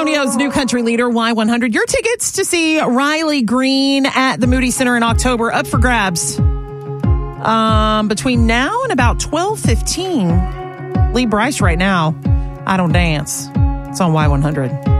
Antonio's new country leader, Y100. Your tickets to see Riley Green at the Moody Center in October up for grabs. Between now and about 12:15. Lee Bryce right now. I Don't Dance. It's on Y100.